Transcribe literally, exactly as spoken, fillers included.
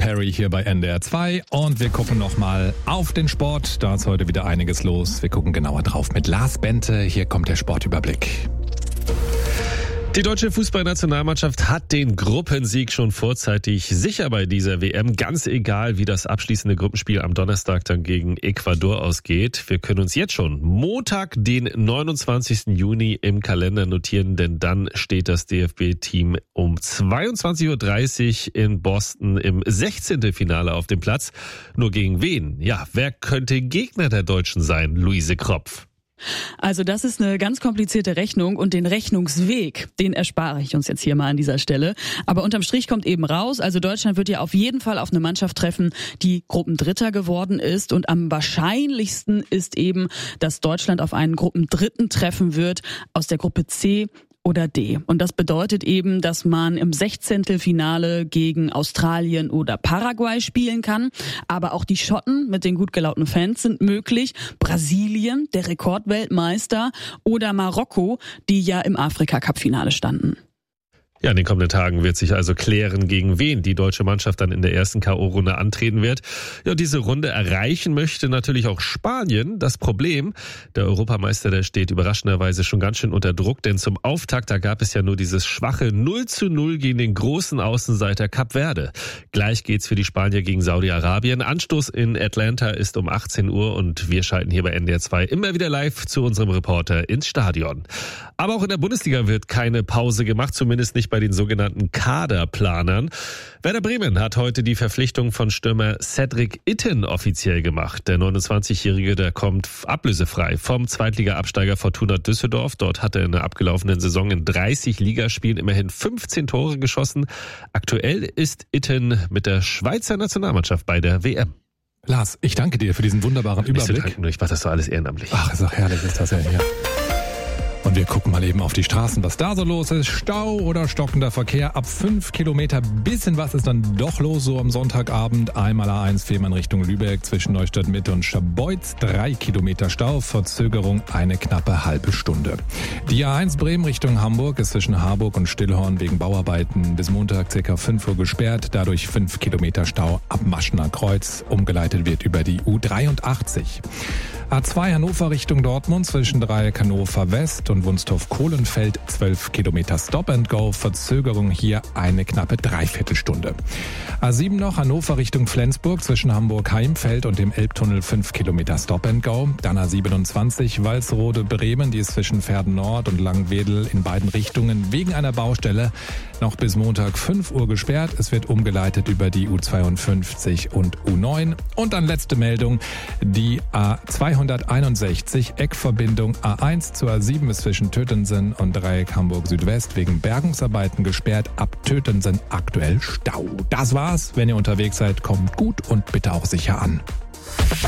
Perry hier bei N D R zwei und wir gucken nochmal auf den Sport. Da ist heute wieder einiges los. Wir gucken genauer drauf mit Lars Bente. Hier kommt der Sportüberblick. Die deutsche Fußballnationalmannschaft hat den Gruppensieg schon vorzeitig sicher bei dieser W M. Ganz egal, wie das abschließende Gruppenspiel am Donnerstag dann gegen Ecuador ausgeht. Wir können uns jetzt schon Montag, den neunundzwanzigsten Juni im Kalender notieren, denn dann steht das D F B-Team um zweiundzwanzig Uhr dreißig in Boston im sechzehnten Finale auf dem Platz. Nur gegen wen? Ja, wer könnte Gegner der Deutschen sein? Luise Kropf. Also das ist eine ganz komplizierte Rechnung und den Rechnungsweg, den erspare ich uns jetzt hier mal an dieser Stelle. Aber unterm Strich kommt eben raus, also Deutschland wird ja auf jeden Fall auf eine Mannschaft treffen, die Gruppendritter geworden ist. Und am wahrscheinlichsten ist eben, dass Deutschland auf einen Gruppendritten treffen wird aus der Gruppe C oder D. Und das bedeutet eben, dass man im Sechzehntelfinale gegen Australien oder Paraguay spielen kann. Aber auch die Schotten mit den gut gelaunten Fans sind möglich. Brasilien, der Rekordweltmeister, oder Marokko, die ja im Afrika-Cup-Finale standen. Ja, in den kommenden Tagen wird sich also klären, gegen wen die deutsche Mannschaft dann in der ersten K O-Runde antreten wird. Ja, diese Runde erreichen möchte natürlich auch Spanien. Das Problem, der Europameister, der steht überraschenderweise schon ganz schön unter Druck, denn zum Auftakt, da gab es ja nur dieses schwache null zu null gegen den großen Außenseiter Kap Verde. Gleich geht's für die Spanier gegen Saudi-Arabien. Anstoß in Atlanta ist um achtzehn Uhr und wir schalten hier bei N D R zwei immer wieder live zu unserem Reporter ins Stadion. Aber auch in der Bundesliga wird keine Pause gemacht, zumindest nicht bei den sogenannten Kaderplanern. Werder Bremen hat heute die Verpflichtung von Stürmer Cedric Itten offiziell gemacht. Der neunundzwanzigjährige, der kommt ablösefrei vom Zweitliga-Absteiger Fortuna Düsseldorf. Dort hat er in der abgelaufenen Saison in dreißig Ligaspielen immerhin fünfzehn Tore geschossen. Aktuell ist Itten mit der Schweizer Nationalmannschaft bei der W M. Lars, ich danke dir für diesen wunderbaren Überblick. Danken, ich mache das so alles ehrenamtlich. Ach, ist doch herrlich, ist das ja hier. Und wir gucken mal eben auf die Straßen, was da so los ist. Stau oder stockender Verkehr ab fünf Kilometer. Bisschen was ist dann doch los, so am Sonntagabend. Einmal A eins Fehmarn Richtung Lübeck zwischen Neustadt Mitte und Scharbeutz. Drei Kilometer Stau, Verzögerung eine knappe halbe Stunde. Die A eins Bremen Richtung Hamburg ist zwischen Harburg und Stillhorn wegen Bauarbeiten bis Montag ca. fünf Uhr gesperrt. Dadurch fünf Kilometer Stau ab Maschener Kreuz. Umgeleitet wird über die U dreiundachtzig. A zwei Hannover Richtung Dortmund zwischen Dreieck Hannover West und Wunstorf-Kohlenfeld zwölf Kilometer Stop and Go, Verzögerung hier eine knappe Dreiviertelstunde. A sieben noch Hannover Richtung Flensburg zwischen Hamburg-Heimfeld und dem Elbtunnel fünf Kilometer Stop and Go. Dann A siebenundzwanzig Walsrode Bremen, die ist zwischen Verden Nord und Langwedel in beiden Richtungen wegen einer Baustelle noch bis Montag fünf Uhr gesperrt. Es wird umgeleitet über die U zweiundfünfzig und U neun. Und dann letzte Meldung, die A zweihunderteinundsechzig Eckverbindung A eins zu A sieben ist zwischen Tötensen und Dreieck Hamburg Südwest wegen Bergungsarbeiten gesperrt. Ab Tötensen aktuell Stau. Das war's. Wenn ihr unterwegs seid, kommt gut und bitte auch sicher an.